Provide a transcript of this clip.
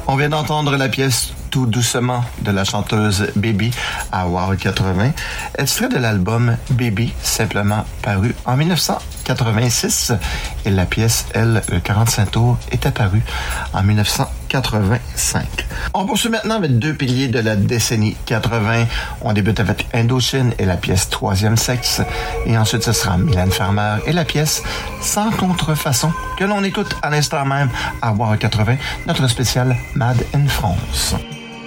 On vient d'entendre la pièce Tout doucement de la chanteuse Baby à Wow 80, extrait de l'album Baby, simplement paru en 1986. Et la pièce, elle, le 45 tours, est apparue en 1985. On poursuit maintenant avec deux piliers de la décennie 80. On débute avec Indochine et la pièce Troisième Sexe. Et ensuite, ce sera Mylène Farmer et la pièce Sans contrefaçon, que l'on écoute à l'instant même à Wow 80, notre spécial Made in France.